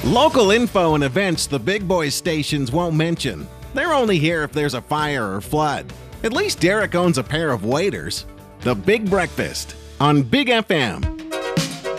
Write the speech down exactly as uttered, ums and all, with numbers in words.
Local info and events the big boys stations won't mention. They're only here if there's a fire or flood. At least Derek owns a pair of waders. The Big Breakfast on Big F M.